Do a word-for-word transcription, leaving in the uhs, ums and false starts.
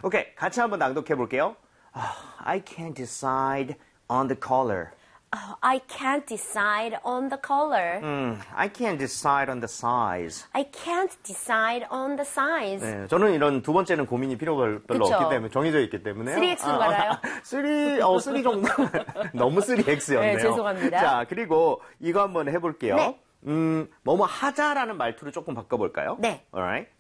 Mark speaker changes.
Speaker 1: 오케이, 같이 한번 낭독해 볼게요. I can't decide on the color.
Speaker 2: Oh, I can't decide on the color.
Speaker 1: 음, I can't decide on the size.
Speaker 2: I can't decide on the size.
Speaker 1: 네, 저는 이런 두 번째는 고민이 필요가 별로
Speaker 2: 그쵸?
Speaker 1: 없기 때문에 정해져 있기 때문에요.
Speaker 2: 쓰리 엑스인가요?
Speaker 1: 쓰리, 어, 쓰리 정도. 너무 쓰리 엑스였네요.
Speaker 2: 네, 죄송합니다.
Speaker 1: 자, 그리고 이거 한번 해볼게요.
Speaker 2: 네.
Speaker 1: 음, 뭐뭐 하자라는 말투를 조금 바꿔볼까요?
Speaker 2: 네.
Speaker 1: Alright.